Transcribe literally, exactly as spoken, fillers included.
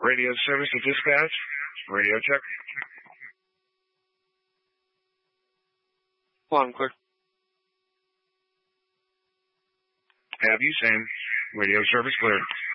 Radio service to dispatch. Radio check. One clear. Have you, same. Radio service clear.